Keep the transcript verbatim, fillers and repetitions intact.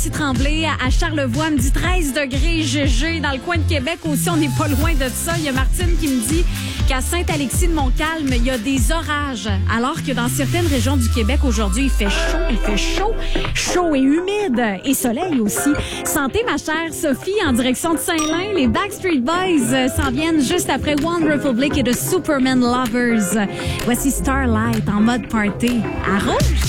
Marie-Tremblay. À Charlevoix, me dit treize degrés G G. Dans le coin de Québec aussi, on n'est pas loin de ça. Il y a Martine qui me dit qu'à Saint-Alexis-de-Montcalm, il y a des orages. Alors que dans certaines régions du Québec, aujourd'hui, il fait chaud, il fait chaud, chaud et humide. Et soleil aussi. Santé, ma chère Sophie, en direction de Saint-Lin. Les Backstreet Boys euh, s'en viennent juste après One Republic et The Superman Lovers. Voici Starlight en mode party à Rouge.